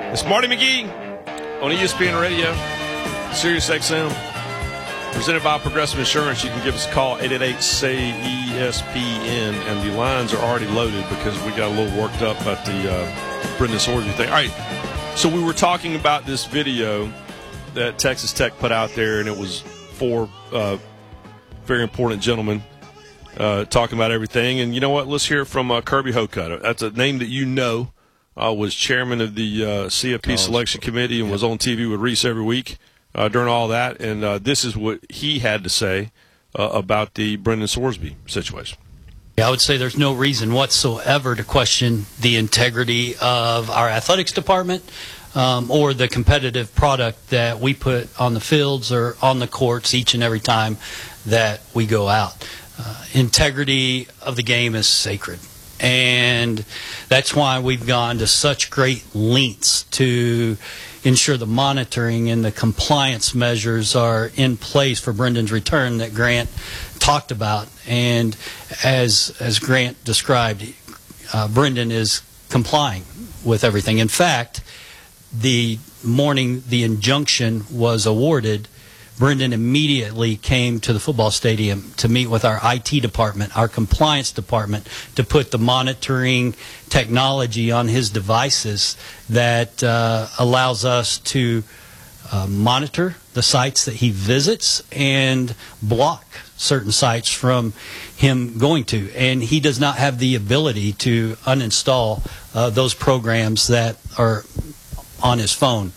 It's Marty McGee on ESPN Radio, Sirius XM, presented by Progressive Insurance. You can give us a call, 888-SAY-ESPN, and the lines are already loaded because we got a little worked up about the Brendan Sorsby thing. All right, so we were talking about this video that Texas Tech put out there, and it was four very important gentlemen talking about everything. And you know what? Let's hear it from Kirby Hocutt. That's a name that you know. Was chairman of the CFP selection committee and was on TV with Reese every week during all that. And this is what he had to say about the Brendan Sorsby situation. I would say there's no reason whatsoever to question the integrity of our athletics department or the competitive product that we put on the fields or on the courts each and every time that we go out. Integrity of the game is sacred. And that's why we've gone to such great lengths to ensure the monitoring and the compliance measures are in place for Brendan's return that Grant talked about. And as Grant described, Brendan is complying with everything. In fact, the morning the injunction was awarded, Brendan immediately came to the football stadium to meet with our IT department, our compliance department, to put the monitoring technology on his devices that allows us to monitor the sites that he visits and block certain sites from him going to. And he does not have the ability to uninstall those programs that are on his phone.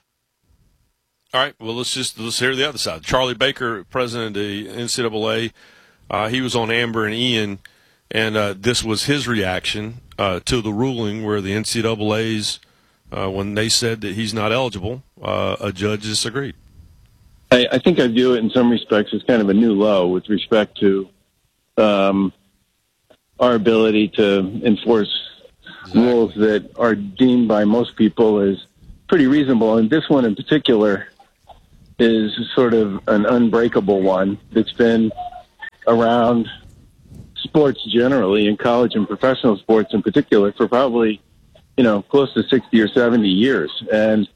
All right, well, let's hear the other side. Charlie Baker, president of the NCAA, he was on Amber and Ian, and this was his reaction to the ruling where the NCAA's, when they said that he's not eligible, a judge disagreed. I think I view it in some respects as kind of a new low with respect to our ability to enforce rules that are deemed by most people as pretty reasonable. And this one in particular is sort of an unbreakable one that's been around sports generally, in college and professional sports in particular, for probably, close to 60 or 70 years. And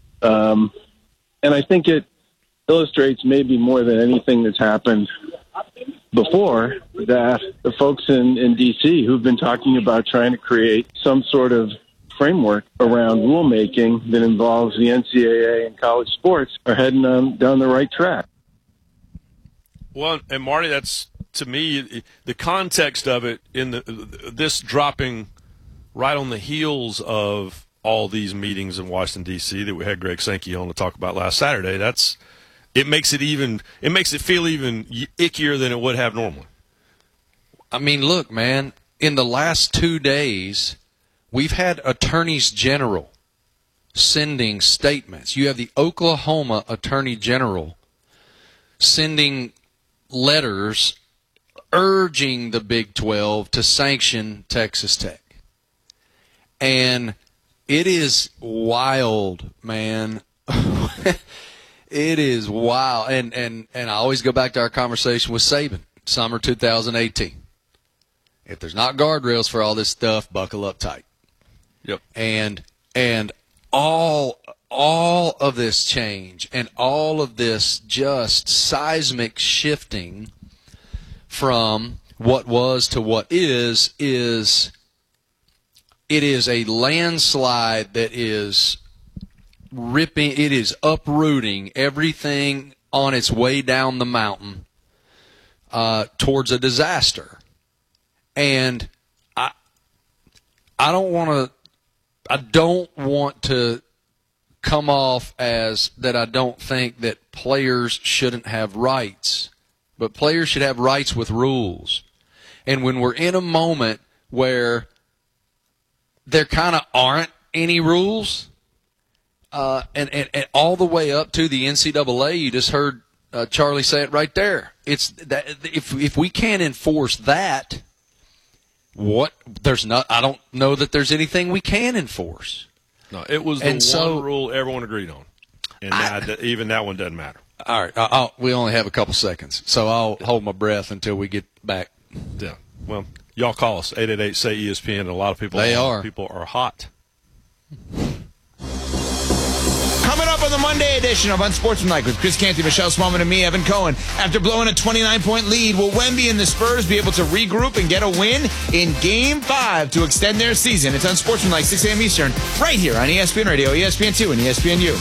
I think it illustrates maybe more than anything that's happened before that the folks in D.C. who've been talking about trying to create some sort of framework around rulemaking that involves the NCAA and college sports are heading down the right track. Well, and Marty, that's, to me, the context of it in this dropping right on the heels of all these meetings in Washington, D.C. that we had Greg Sankey on to talk about last Saturday. It makes it feel even ickier than it would have normally. I mean, look, man, in the last 2 days, we've had attorneys general sending statements. You have the Oklahoma Attorney General sending letters urging the Big 12 to sanction Texas Tech. And it is wild, man. It is wild. And I always go back to our conversation with Saban, summer 2018. If there's not guardrails for all this stuff, buckle up tight. Yep. And all of this change and all of this just seismic shifting from what was to what is it is a landslide that is ripping, it is uprooting everything on its way down the mountain towards a disaster. And I don't want to come off as that I don't think that players shouldn't have rights, but players should have rights with rules. And when we're in a moment where there kind of aren't any rules, and all the way up to the NCAA, you just heard Charlie say it right there. It's that if we can't enforce that, I don't know that there's anything we can enforce. No, it was the one rule everyone agreed on, and even that one doesn't matter. All right, we only have a couple seconds, so I'll hold my breath until we get back. Yeah, well, y'all call us 888-SAY-ESPN. A lot of people. People are hot. Coming up on the Monday edition of Unsportsmanlike with Chris Canty, Michelle Smallman, and me, Evan Cohen. After blowing a 29-point lead, will Wemby and the Spurs be able to regroup and get a win in Game 5 to extend their season? It's Unsportsmanlike, 6 a.m. Eastern, right here on ESPN Radio, ESPN2, and ESPNU.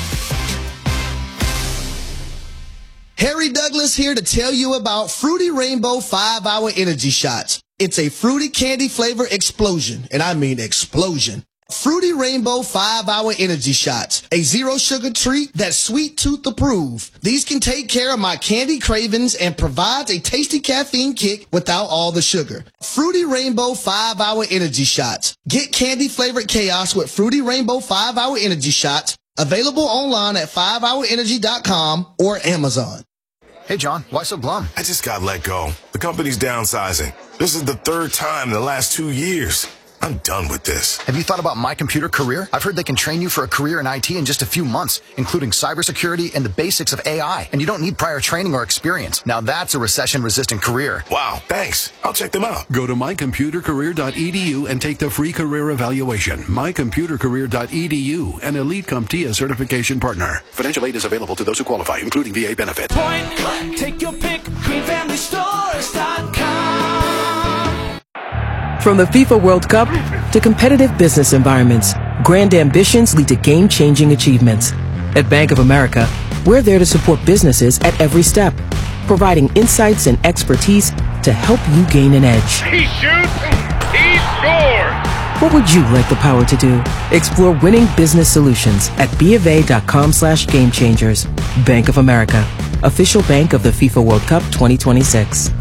Harry Douglas here to tell you about Fruity Rainbow 5-Hour Energy Shots. It's a fruity candy flavor explosion, and I mean explosion. Fruity Rainbow 5-Hour Energy Shots, a zero-sugar treat that's sweet tooth approved. These can take care of my candy cravings and provides a tasty caffeine kick without all the sugar. Fruity Rainbow 5-Hour Energy Shots. Get candy-flavored chaos with Fruity Rainbow 5-Hour Energy Shots. Available online at 5hourenergy.com or Amazon. Hey, John, why so glum? I just got let go. The company's downsizing. This is the third time in the last 2 years. I'm done with this. Have you thought about My Computer Career? I've heard they can train you for a career in IT in just a few months, including cybersecurity and the basics of AI. And you don't need prior training or experience. Now that's a recession-resistant career. Wow, thanks. I'll check them out. Go to mycomputercareer.edu and take the free career evaluation. mycomputercareer.edu, an Elite CompTIA certification partner. Financial aid is available to those who qualify, including VA benefit. Point, take your pick, greenfamilystores.com. From the FIFA World Cup to competitive business environments, grand ambitions lead to game-changing achievements. At Bank of America, we're there to support businesses at every step, providing insights and expertise to help you gain an edge. He shoots, he scores! What would you like the power to do? Explore winning business solutions at BofA.com/gamechangers. Bank of America, official bank of the FIFA World Cup 2026.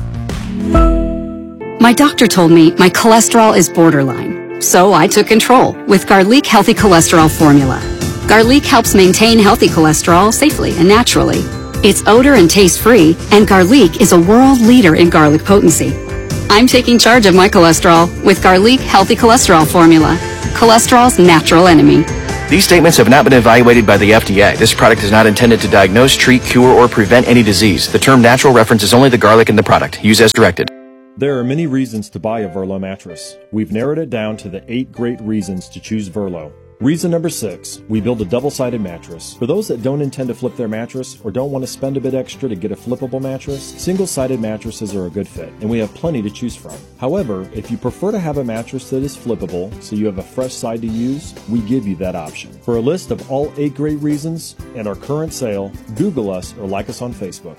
My doctor told me my cholesterol is borderline, so I took control with Garlic Healthy Cholesterol Formula. Garlic helps maintain healthy cholesterol safely and naturally. It's odor and taste-free, and Garlic is a world leader in garlic potency. I'm taking charge of my cholesterol with Garlic Healthy Cholesterol Formula, cholesterol's natural enemy. These statements have not been evaluated by the FDA. This product is not intended to diagnose, treat, cure, or prevent any disease. The term natural references only the garlic in the product. Use as directed. There are many reasons to buy a Verlo mattress. We've narrowed it down to the 8 great reasons to choose Verlo. Reason number 6, we build a double-sided mattress. For those that don't intend to flip their mattress or don't want to spend a bit extra to get a flippable mattress, single-sided mattresses are a good fit, and we have plenty to choose from. However, if you prefer to have a mattress that is flippable so you have a fresh side to use, we give you that option. For a list of all 8 great reasons and our current sale, Google us or like us on Facebook.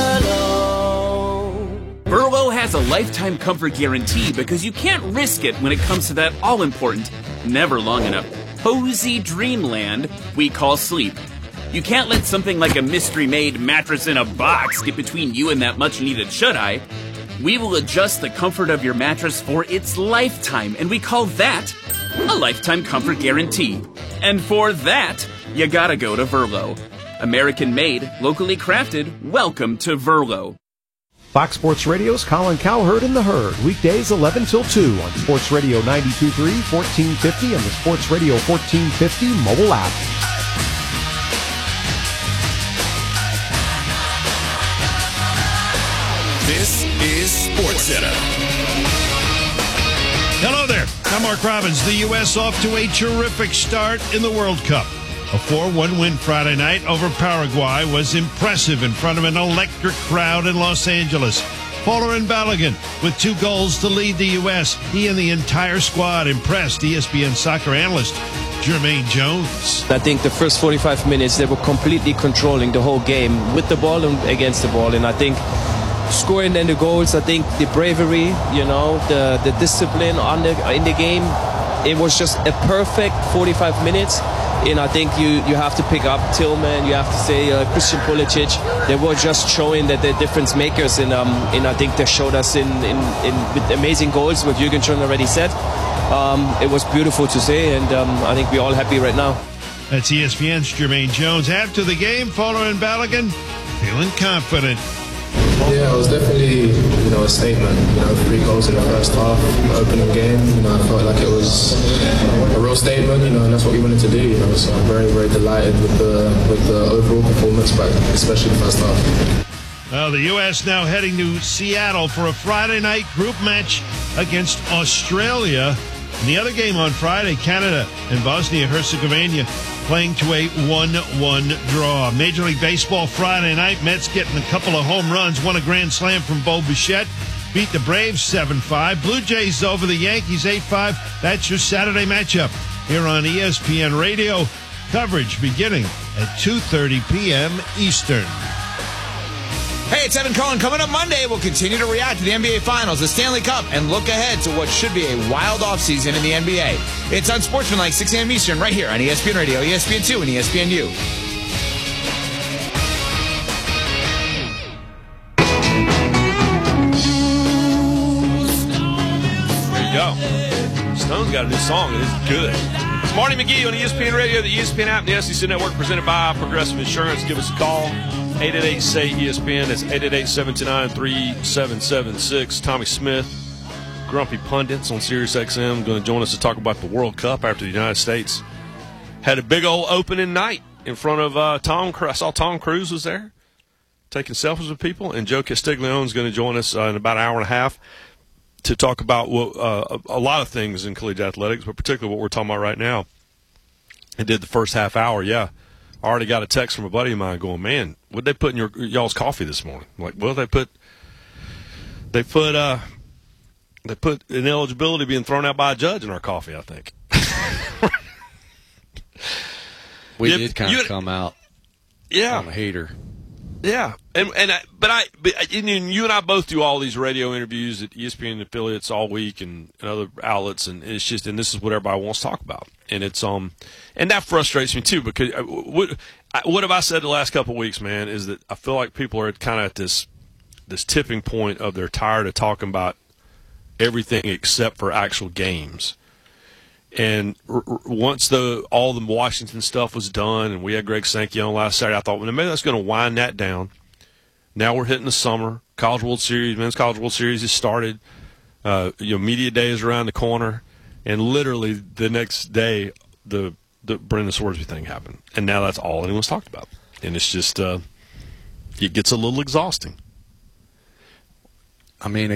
Verlo has a lifetime comfort guarantee because you can't risk it when it comes to that all-important, never long enough, cozy dreamland we call sleep. You can't let something like a mystery-made mattress in a box get between you and that much-needed shut-eye. We will adjust the comfort of your mattress for its lifetime, and we call that a lifetime comfort guarantee. And for that, you gotta go to Verlo. American-made, locally crafted, welcome to Verlo. Fox Sports Radio's Colin Cowherd and the Herd, weekdays 11 till 2 on Sports Radio 92.3, 1450, and the Sports Radio 1450 mobile app. This is SportsCenter. Hello there. I'm Mark Robbins. The U.S. off to a terrific start in the World Cup. A 4-1 win Friday night over Paraguay was impressive in front of an electric crowd in Los Angeles. Folarin Balogun with 2 goals to lead the U.S. He and the entire squad impressed ESPN soccer analyst Jermaine Jones. I think the first 45 minutes, they were completely controlling the whole game with the ball and against the ball. And I think scoring then the goals, I think the bravery, the discipline in the game, it was just a perfect 45 minutes. And I think you have to pick up Tillman, you have to say Christian Pulisic. They were just showing that they're difference makers, and I think they showed us in with amazing goals, what Jürgen schon already said. It was beautiful to see, and I think we're all happy right now. That's ESPN's Jermaine Jones. After the game, Folarin Balogun feeling confident. Yeah, it was definitely, a statement. 3 goals in the first half, opening game. I felt like it was a real statement. And that's what we wanted to do. So I'm very, very delighted with the overall performance, but especially the first half. Well, the U.S. now heading to Seattle for a Friday night group match against Australia. And the other game on Friday, Canada and Bosnia-Herzegovina playing to a 1-1 draw. Major League Baseball Friday night, Mets getting a couple of home runs, won a grand slam from Bo Bichette, beat the Braves 7-5. Blue Jays over the Yankees 8-5. That's your Saturday matchup here on ESPN Radio. Coverage beginning at 2:30 p.m. Eastern. Hey, it's Evan Cohen. Coming up Monday, we'll continue to react to the NBA Finals, the Stanley Cup, and look ahead to what should be a wild offseason in the NBA. It's Unsportsmanlike, 6 a.m. Eastern, right here on ESPN Radio, ESPN2, and ESPNU. There you go. Stone's got a new song. It is good. It's Marty McGee on ESPN Radio, the ESPN app, and the SEC Network, presented by Progressive Insurance. Give us a call. 888-SAY-ESPN. That's 888-729-3776. Tommy Smith, Grumpy Pundits on SiriusXM, going to join us to talk about the World Cup after the United States had a big old opening night in front of Tom Cruise. I saw Tom Cruise was there taking selfies with people, and Joe Castiglione is going to join us in about an hour and a half to talk about a lot of things in collegiate athletics, but particularly what we're talking about right now. It did the first half hour, yeah. I already got a text from a buddy of mine going, man, what'd they put in y'all's coffee this morning? I'm like, well, they put ineligibility being thrown out by a judge in our coffee, I think. We did kind of come out on a hater. Yeah, but you and I both do all these radio interviews at ESPN affiliates all week and other outlets, and it's just, and this is what everybody wants to talk about, and it's and that frustrates me too, because what have I said the last couple of weeks, man, is that I feel like people are kind of at this tipping point of they're tired of talking about everything except for actual games. And once all the Washington stuff was done, and we had Greg Sankey on last Saturday, I thought, well, maybe that's going to wind that down. Now we're hitting the summer. College World Series, Men's College World Series has started. Media Day is around the corner, and literally the next day, the Brendan Swordsby thing happened, and now that's all anyone's talked about, and it's just it gets a little exhausting. I mean,